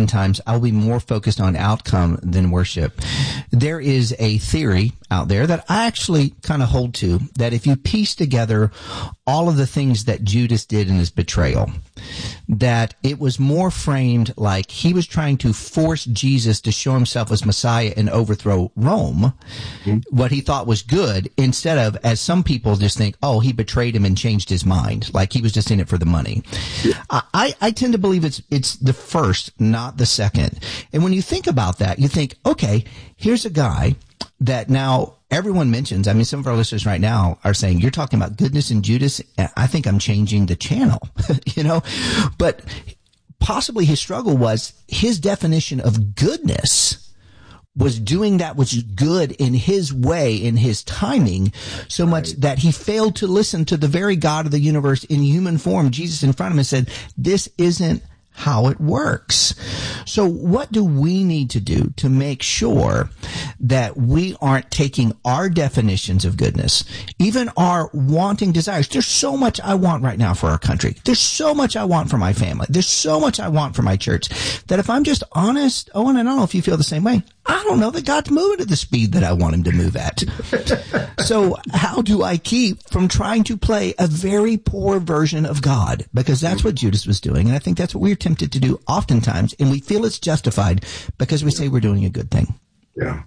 oftentimes I'll be more focused on outcome than worship. There is a theory out there that I actually kind of hold to, that if you piece together all of the things that Judas did in his betrayal, that it was more framed like he was trying to force Jesus to show himself as Messiah and overthrow Rome, what he thought was good, instead of, as some people just think, oh, he betrayed him and changed his mind, like he was just in it for the money. I tend to believe it's the first, not the second. And when you think about that, you think, okay, here's a guy that now everyone mentions. I mean, some of our listeners right now are saying, you're talking about goodness in Judas. I think I'm changing the channel, but possibly his struggle was his definition of goodness was doing that which is good in his way, in his timing, so much that he failed to listen to the very God of the universe in human form, Jesus, in front of him, and said, this isn't how it works. So what do we need to do to make sure that we aren't taking our definitions of goodness, even our wanting desires? There's so much I want right now for our country. There's so much I want for my family. There's so much I want for my church, that if I'm just honest, Owen, and I don't know if you feel the same way, I don't know that God's moving at the speed that I want him to move at. So how do I keep from trying to play a very poor version of God? Because that's what Judas was doing. And I think that's what we're tempted to do oftentimes. And we feel it's justified because we say we're doing a good thing. Yeah.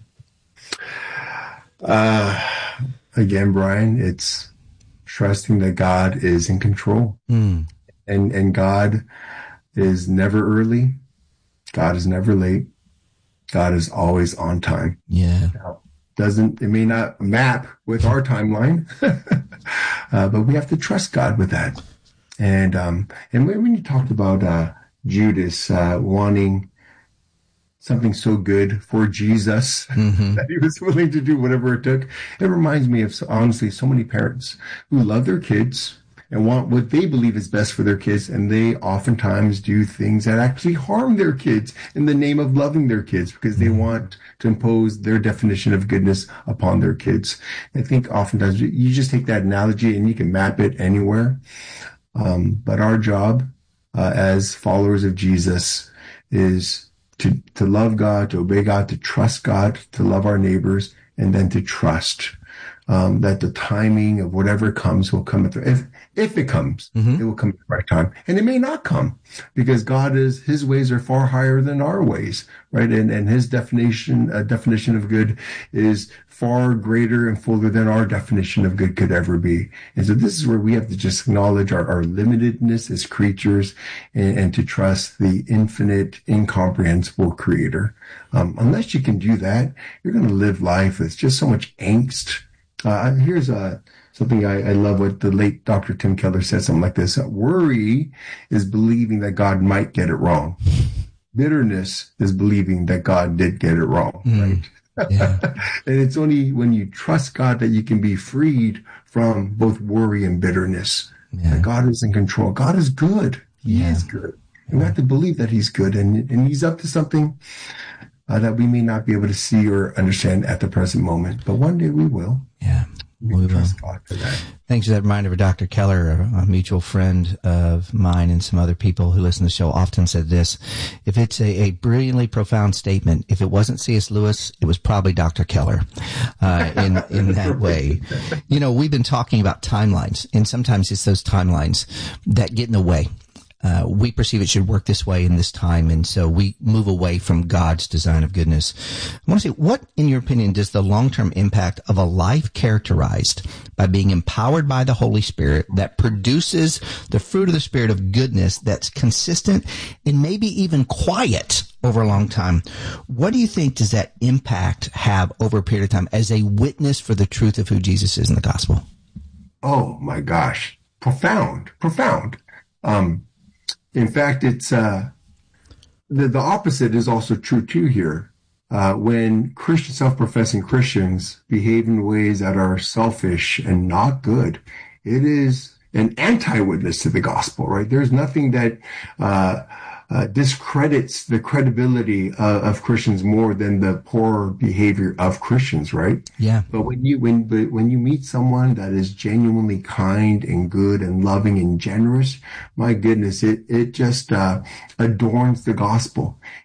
Again, Brian, it's trusting that God is in control. And God is never early. God is never late. God is always on time. Yeah. Now, it may not map with our timeline, but we have to trust God with that. And when you talked about Judas wanting something so good for Jesus that he was willing to do whatever it took, it reminds me of, honestly, so many parents who love their kids and want what they believe is best for their kids, and they oftentimes do things that actually harm their kids in the name of loving their kids, because they want to impose their definition of goodness upon their kids. I think oftentimes you just take that analogy and you can map it anywhere. But our job as followers of Jesus is to love God, to obey God, to trust God, to love our neighbors, and then to trust that the timing of whatever comes will come at if it comes, it will come at the right time. And it may not come, because his ways are far higher than our ways, right? And his definition of good is far greater and fuller than our definition of good could ever be. And so this is where we have to just acknowledge our limitedness as creatures, and to trust the infinite, incomprehensible creator. Unless you can do that, you're going to live life with just so much angst. Here's something I love what the late Dr. Tim Keller said, something like this. Worry is believing that God might get it wrong. Bitterness is believing that God did get it wrong, right? Yeah. And it's only when you trust God that you can be freed from both worry and bitterness. Yeah. That God is in control. God is good. He is good. And we have to believe that he's good, and he's up to something that we may not be able to see or understand at the present moment, but one day we will. Yeah. We trust God for that. Thanks for that reminder. Dr. Keller, a mutual friend of mine and some other people who listen to the show, often said this: if it's a brilliantly profound statement, if it wasn't C.S. Lewis, it was probably Dr. Keller, in that way. We've been talking about timelines, and sometimes it's those timelines that get in the way. We perceive it should work this way in this time, and so we move away from God's design of goodness. I want to say, what, in your opinion, does the long-term impact of a life characterized by being empowered by the Holy Spirit that produces the fruit of the Spirit of goodness that's consistent and maybe even quiet over a long time, what do you think does that impact have over a period of time as a witness for the truth of who Jesus is in the gospel? Oh, my gosh. Profound. In fact, it's the opposite is also true too here. When self-professing Christians behave in ways that are selfish and not good, it is an anti-witness to the gospel, right? There's nothing that discredits the credibility of Christians more than the poor behavior of Christians, right? Yeah. But when you meet someone that is genuinely kind and good and loving and generous, my goodness, it just adorns the gospel.